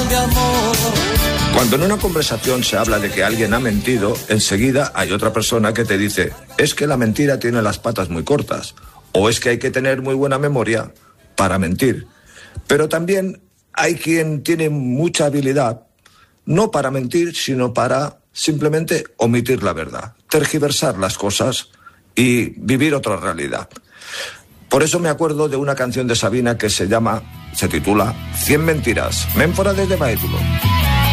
de amor. Cuando en una conversación se habla de que alguien ha mentido, enseguida hay otra persona que te dice: es que la mentira tiene las patas muy cortas, o es que hay que tener muy buena memoria para mentir. Pero también hay quien tiene mucha habilidad, no para mentir, sino para simplemente omitir la verdad, tergiversar las cosas y vivir otra realidad. Por eso me acuerdo de una canción de Sabina que se titula 100 mentiras. Ménfora desde Baétulo.